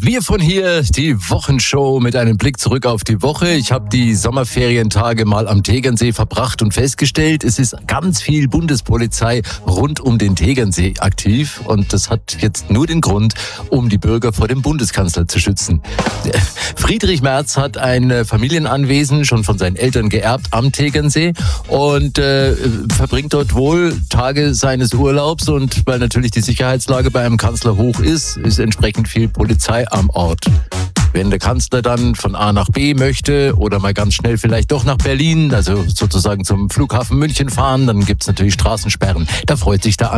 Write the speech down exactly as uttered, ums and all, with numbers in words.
Wir von hier, die Wochenshow mit einem Blick zurück auf die Woche. Ich habe die Sommerferientage mal am Tegernsee verbracht und festgestellt, es ist ganz viel Bundespolizei rund um den Tegernsee aktiv. Und das hat jetzt nur den Grund, um die Bürger vor dem Bundeskanzler zu schützen. Friedrich Merz hat ein Familienanwesen schon von seinen Eltern geerbt am Tegernsee und äh, verbringt dort wohl Tage seines Urlaubs. Und weil natürlich die Sicherheitslage bei einem Kanzler hoch ist, ist entsprechend viel Polizei am Ort. Wenn der Kanzler dann von A nach B möchte oder mal ganz schnell vielleicht doch nach Berlin, also sozusagen zum Flughafen München fahren, dann gibt's natürlich Straßensperren. Da freut sich der